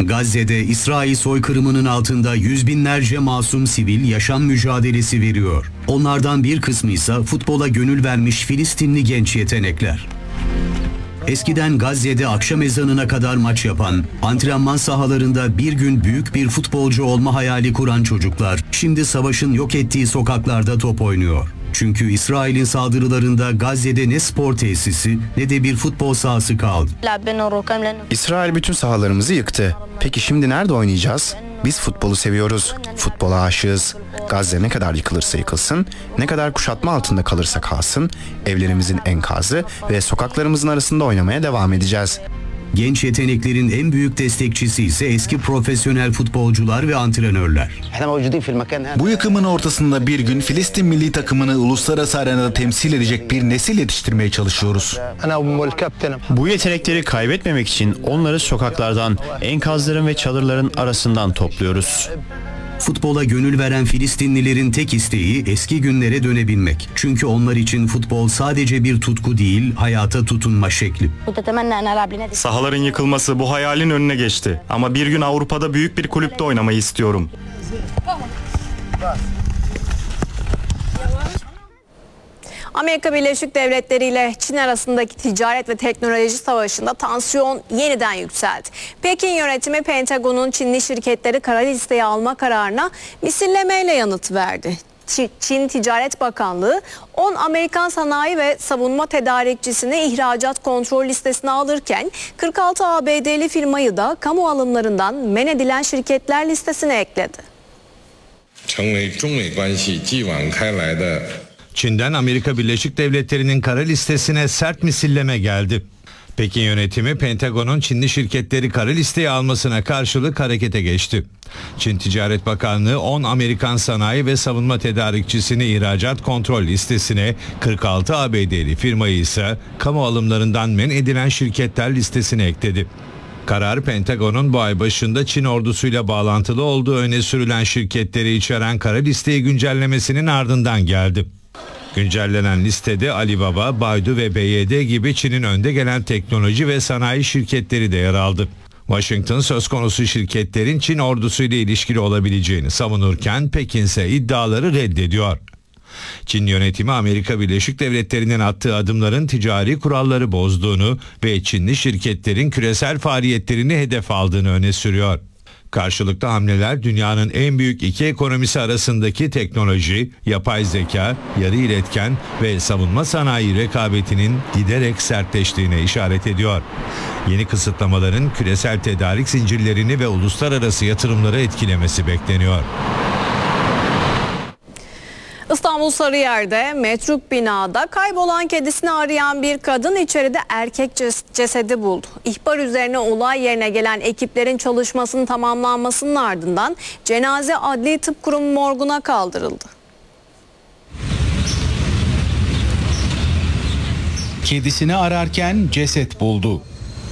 Gazze'de İsrail soykırımının altında yüz binlerce masum sivil yaşam mücadelesi veriyor. Onlardan bir kısmı ise futbola gönül vermiş Filistinli genç yetenekler. Eskiden Gazze'de akşam ezanına kadar maç yapan, antrenman sahalarında bir gün büyük bir futbolcu olma hayali kuran çocuklar, şimdi savaşın yok ettiği sokaklarda top oynuyor. Çünkü İsrail'in saldırılarında Gazze'de ne spor tesisi ne de bir futbol sahası kaldı. İsrail bütün sahalarımızı yıktı. Peki şimdi nerede oynayacağız? Biz futbolu seviyoruz. Futbola aşığız. Gazze ne kadar yıkılırsa yıkılsın, ne kadar kuşatma altında kalırsa kalsın, evlerimizin enkazı ve sokaklarımızın arasında oynamaya devam edeceğiz. Genç yeteneklerin en büyük destekçisi ise eski profesyonel futbolcular ve antrenörler. Bu yıkımın ortasında bir gün Filistin milli takımını uluslararası arenada temsil edecek bir nesil yetiştirmeye çalışıyoruz. Bu yetenekleri kaybetmemek için onları sokaklardan, enkazların ve çadırların arasından topluyoruz. Futbola gönül veren Filistinlilerin tek isteği eski günlere dönebilmek. Çünkü onlar için futbol sadece bir tutku değil, hayata tutunma şekli. Sahaların yıkılması bu hayalin önüne geçti. Ama bir gün Avrupa'da büyük bir kulüpte oynamayı istiyorum. Amerika Birleşik Devletleri ile Çin arasındaki ticaret ve teknoloji savaşında tansiyon yeniden yükseldi. Pekin yönetimi Pentagon'un Çinli şirketleri kara listeye alma kararına misillemeyle yanıt verdi. Çin Ticaret Bakanlığı 10 Amerikan sanayi ve savunma tedarikçisini ihracat kontrol listesine alırken 46 ABD'li firmayı da kamu alımlarından men edilen şirketler listesine ekledi. Çin'den Amerika Birleşik Devletleri'nin kara listesine sert misilleme geldi. Pekin yönetimi Pentagon'un Çinli şirketleri kara listeye almasına karşılık harekete geçti. Çin Ticaret Bakanlığı 10 Amerikan sanayi ve savunma tedarikçisini ihracat kontrol listesine, 46 ABD'li firmayı ise kamu alımlarından men edilen şirketler listesine ekledi. Karar Pentagon'un bu ay başında Çin ordusuyla bağlantılı olduğu öne sürülen şirketleri içeren kara listeyi güncellemesinin ardından geldi. Güncellenen listede Alibaba, Baidu ve BYD gibi Çin'in önde gelen teknoloji ve sanayi şirketleri de yer aldı. Washington söz konusu şirketlerin Çin ordusuyla ilişkili olabileceğini savunurken Pekin ise iddiaları reddediyor. Çin yönetimi Amerika Birleşik Devletleri'nin attığı adımların ticari kuralları bozduğunu ve Çinli şirketlerin küresel faaliyetlerini hedef aldığını öne sürüyor. Karşılıklı hamleler dünyanın en büyük iki ekonomisi arasındaki teknoloji, yapay zeka, yarı iletken ve savunma sanayi rekabetinin giderek sertleştiğine işaret ediyor. Yeni kısıtlamaların küresel tedarik zincirlerini ve uluslararası yatırımları etkilemesi bekleniyor. İstanbul Sarıyer'de metruk binada kaybolan kedisini arayan bir kadın içeride erkek cesedi buldu. İhbar üzerine olay yerine gelen ekiplerin çalışmasının tamamlanmasının ardından cenaze Adli Tıp Kurumu morguna kaldırıldı. Kedisini ararken ceset buldu.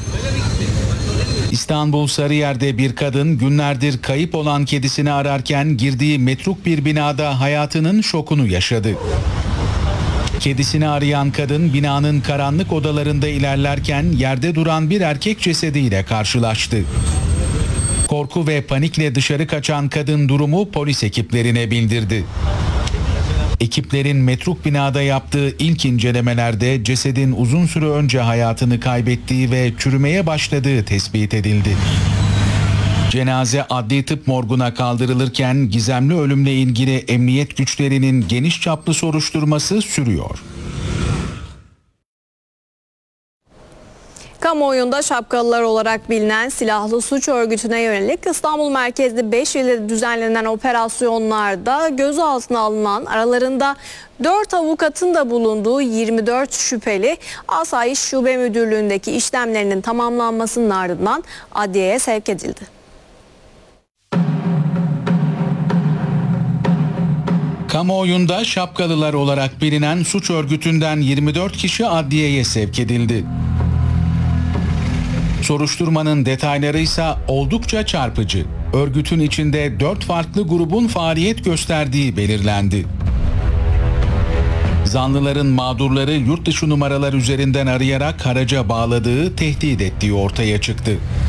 İstanbul Sarıyer'de bir kadın günlerdir kayıp olan kedisini ararken girdiği metruk bir binada hayatının şokunu yaşadı. Kedisini arayan kadın binanın karanlık odalarında ilerlerken yerde duran bir erkek cesediyle karşılaştı. Korku ve panikle dışarı kaçan kadın durumu polis ekiplerine bildirdi. Ekiplerin metruk binada yaptığı ilk incelemelerde cesedin uzun süre önce hayatını kaybettiği ve çürümeye başladığı tespit edildi. Cenaze adli tıp morguna kaldırılırken gizemli ölümle ilgili emniyet güçlerinin geniş çaplı soruşturması sürüyor. Kamuoyunda şapkalılar olarak bilinen silahlı suç örgütüne yönelik İstanbul merkezli 5 ilde düzenlenen operasyonlarda gözaltına alınan aralarında 4 avukatın da bulunduğu 24 şüpheli Asayiş Şube Müdürlüğü'ndeki işlemlerinin tamamlanmasının ardından adliyeye sevk edildi. Kamuoyunda şapkalılar olarak bilinen suç örgütünden 24 kişi adliyeye sevk edildi. Soruşturmanın detayları ise oldukça çarpıcı. Örgütün içinde 4 farklı grubun faaliyet gösterdiği belirlendi. Zanlıların mağdurları yurt dışı numaralar üzerinden arayarak haraca bağladığı, tehdit ettiği ortaya çıktı.